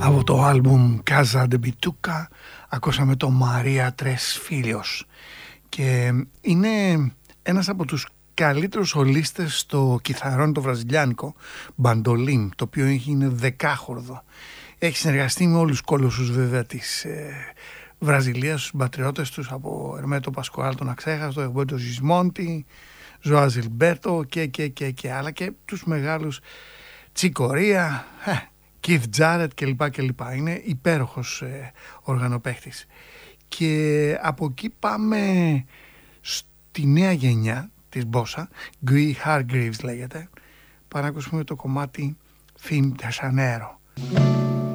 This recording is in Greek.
Από το άλμπουμ Casa de Bituca ακούσαμε το Μαρία Τρες Φίλιος και είναι ένας από τους καλύτερους σολίστες στο κιθαρόν το βραζιλιάνικο μπαντολίν, το οποίο είναι δεκάχορδο. Έχει συνεργαστεί με όλους τους κόλωσους βέβαια της Βραζιλίας, τους πατριώτες τους, από Ερμέτο Πασκουάλ τον Αξέχαστο, Εγμπόντο Ζισμόντι, Ζωά Ζιλμπέρτο και άλλα, και τους μεγάλους Τσικορία, Keith Jarrett κλπ. Είναι υπέροχος οργανοπαίχτης. Και από εκεί πάμε στη νέα γενιά της Μπόσα, Guy Hargreaves λέγεται. Πάμε να ακούσουμε το κομμάτι Fin de Janeiro.